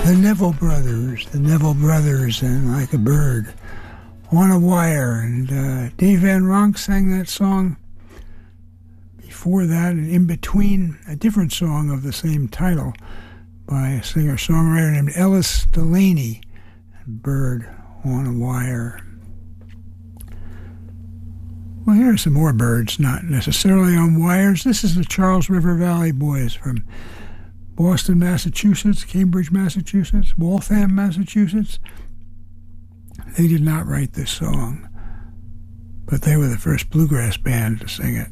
The Neville Brothers, and Like a Bird on a Wire. And Dave Van Ronk sang that song. Before that, and in between, a different song of the same title by a singer-songwriter named Ellis Delaney, and Bird on a Wire. Well, here are some more birds, not necessarily on wires. This is the Charles River Valley Boys from Boston, Massachusetts, Cambridge, Massachusetts, Waltham, Massachusetts. They did not write this song, but they were the first bluegrass band to sing it.